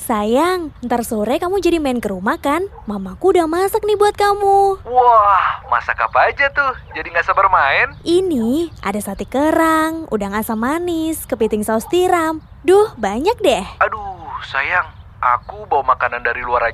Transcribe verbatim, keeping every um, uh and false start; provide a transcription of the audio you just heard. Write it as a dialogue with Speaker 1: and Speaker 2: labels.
Speaker 1: Sayang, ntar sore kamu jadi main ke rumah kan? Mamaku udah masak nih buat kamu.
Speaker 2: Wah, masak apa aja tuh? Jadi gak sabar main.
Speaker 1: Ini ada sate kerang, udang asam manis, kepiting saus tiram. Duh, banyak deh.
Speaker 2: Aduh, sayang, aku bawa makanan dari luar aja